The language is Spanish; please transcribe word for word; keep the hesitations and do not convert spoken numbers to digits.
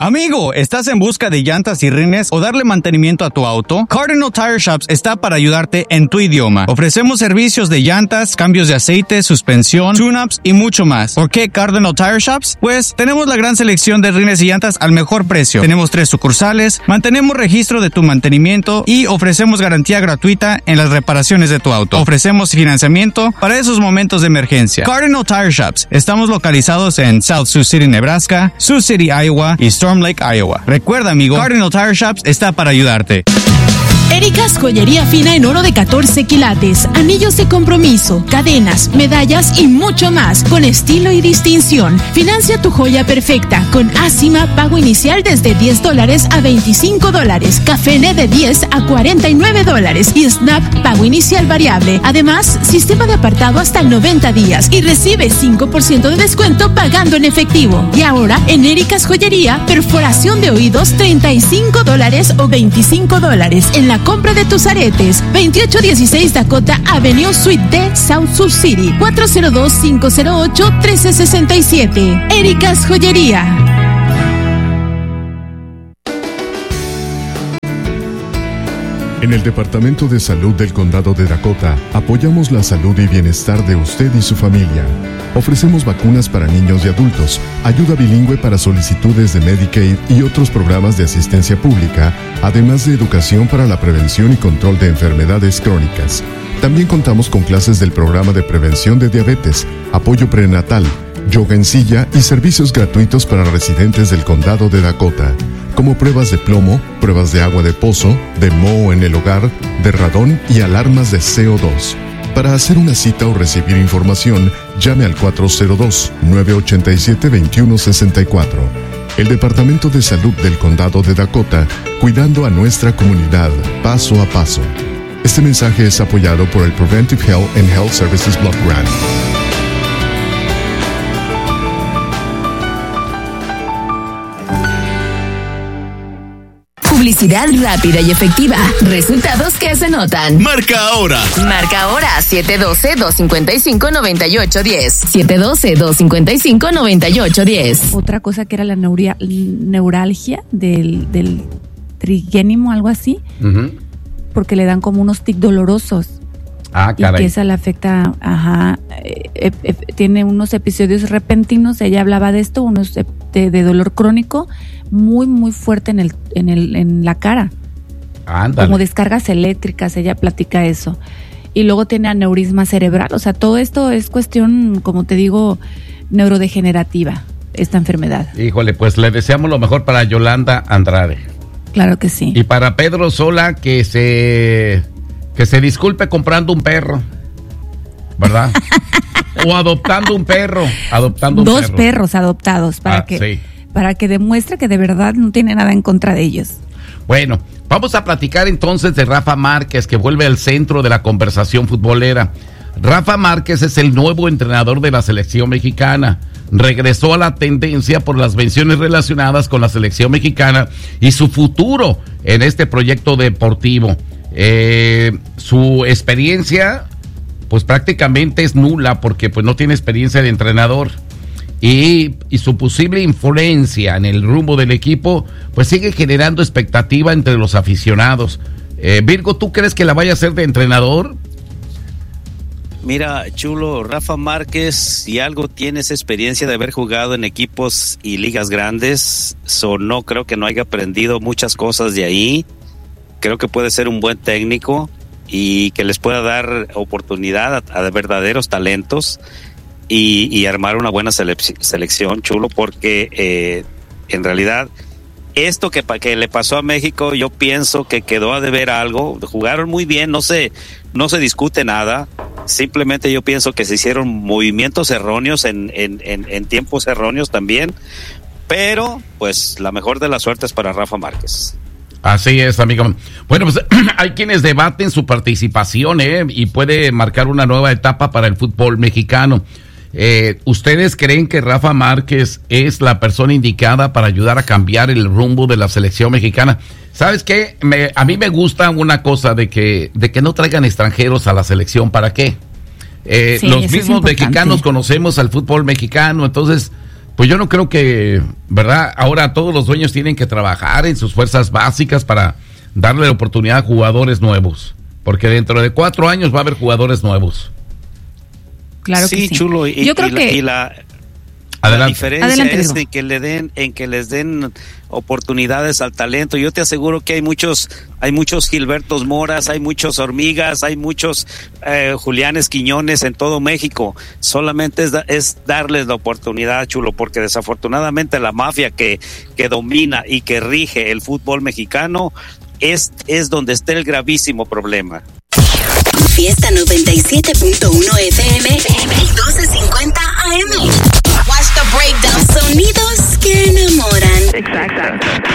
Amigo, ¿estás en busca de llantas y rines o darle mantenimiento a tu auto? Cardinal Tire Shops está para ayudarte en tu idioma. Ofrecemos servicios de llantas, cambios de aceite, suspensión, tune-ups y mucho más. ¿Por qué Cardinal Tire Shops? Pues tenemos la gran selección de rines y llantas al mejor precio. Tenemos tres sucursales, mantenemos registro de tu mantenimiento y ofrecemos garantía gratuita en las reparaciones de tu auto. Ofrecemos financiamiento para esos momentos de emergencia. Cardinal Tire Shops. Estamos localizados en South Sioux City, Nebraska, Sioux City, Iowa y Storm Lake, Iowa. Recuerda, amigo, Cardinal Tire Shops está para ayudarte. Erika's Joyería Fina en oro de catorce quilates, anillos de compromiso, cadenas, medallas y mucho más, con estilo y distinción. Financia tu joya perfecta con Acima, pago inicial desde diez dólares a veinticinco dólares, Cafene de diez a cuarenta y nueve dólares y Snap, pago inicial variable. Además, sistema de apartado hasta noventa días y recibe cinco por ciento de descuento pagando en efectivo. Y ahora, en Erika's Joyería, perforación de oídos treinta y cinco dólares o veinticinco dólares en la compra de tus aretes. veintiocho dieciséis Dakota Avenue Suite D, South Sioux City, cuatro cero dos, cinco cero ocho, uno tres seis siete. Erika's Joyería. En el Departamento de Salud del Condado de Dakota, apoyamos la salud y bienestar de usted y su familia. Ofrecemos vacunas para niños y adultos, ayuda bilingüe para solicitudes de Medicaid y otros programas de asistencia pública, además de educación para la prevención y control de enfermedades crónicas. También contamos con clases del programa de prevención de diabetes, apoyo prenatal, yoga en silla y servicios gratuitos para residentes del Condado de Dakota, como pruebas de plomo, pruebas de agua de pozo, de moho en el hogar, de radón y alarmas de C O dos. Para hacer una cita o recibir información, llame al cuatro cero dos, nueve ocho siete, dos uno seis cuatro. El Departamento de Salud del Condado de Dakota, cuidando a nuestra comunidad, paso a paso. Este mensaje es apoyado por el Preventive Health and Health Services Block Grant. Publicidad rápida y efectiva. Resultados que se notan. Marca ahora. Marca ahora siete uno dos, dos cinco cinco, nueve ocho uno cero. siete uno dos, dos cinco cinco, nueve ocho uno cero. Otra cosa que era la neuria, neuralgia del, del trigénimo, algo así, uh-huh. Porque le dan como unos tics dolorosos. Ah, caray. Y que esa le afecta, ajá, eh, eh, tiene unos episodios repentinos, ella hablaba de esto, unos de, de dolor crónico muy, muy fuerte en el, en el, en la cara. Ándale. Como descargas eléctricas, ella platica eso. Y luego tiene aneurisma cerebral, o sea, todo esto es cuestión, como te digo, neurodegenerativa, esta enfermedad. Híjole, pues le deseamos lo mejor para Yolanda Andrade. Claro que sí. Y para Pedro Sola, que se... que se disculpe comprando un perro, ¿verdad? O adoptando un perro, adoptando un Dos perro. perros adoptados para ah, que sí. para que demuestre que de verdad no tiene nada en contra de ellos. Bueno, vamos a platicar entonces de Rafa Márquez, que vuelve al centro de la conversación futbolera. Rafa Márquez es el nuevo entrenador de la selección mexicana. Regresó a la tendencia por las menciones relacionadas con la selección mexicana y su futuro en este proyecto deportivo. Eh, su experiencia pues prácticamente es nula porque pues no tiene experiencia de entrenador y, y su posible influencia en el rumbo del equipo pues sigue generando expectativa entre los aficionados. eh, Virgo, ¿tú crees que la vaya a hacer de entrenador? Mira, Chulo, Rafa Márquez, si algo tiene esa experiencia de haber jugado en equipos y ligas grandes, so no creo que no haya aprendido muchas cosas de ahí. Creo que puede ser un buen técnico y que les pueda dar oportunidad a, a verdaderos talentos y, y armar una buena selec- selección, Chulo, porque eh, en realidad esto que, que le pasó a México, yo pienso que quedó a deber algo. Jugaron muy bien, no se, no se discute nada. Simplemente yo pienso que se hicieron movimientos erróneos en, en, en, en tiempos erróneos también. Pero, pues, la mejor de las suertes para Rafa Márquez. Así es, amigo. Bueno, pues hay quienes debaten su participación, ¿eh? Y puede marcar una nueva etapa para el fútbol mexicano. Eh, ¿Ustedes creen que Rafa Márquez es la persona indicada para ayudar a cambiar el rumbo de la selección mexicana? ¿Sabes qué? Me, a mí me gusta una cosa de que, de que no traigan extranjeros a la selección. ¿Para qué? Eh, sí, los mismos mexicanos conocemos al fútbol mexicano, entonces Pues yo no creo que, ¿verdad? Ahora todos los dueños tienen que trabajar en sus fuerzas básicas para darle la oportunidad a jugadores nuevos. Porque dentro de cuatro años va a haber jugadores nuevos. Claro sí, que sí. Chulo. Y, yo creo y que... La, y la, Adelante. la diferencia Adelante, es Virgo. en que le den, en que les den oportunidades al talento. Yo te aseguro que hay muchos, hay muchos Gilbertos Moras, hay muchos Hormigas, hay muchos eh, Julianes Quiñones en todo México. Solamente es, da, es darles la oportunidad, Chulo, porque desafortunadamente la mafia que, que domina y que rige el fútbol mexicano es, es donde está el gravísimo problema. Fiesta noventa y siete punto uno F M y doce cincuenta A M. Watch the breakdown. Sonidos que enamoran. Exacto.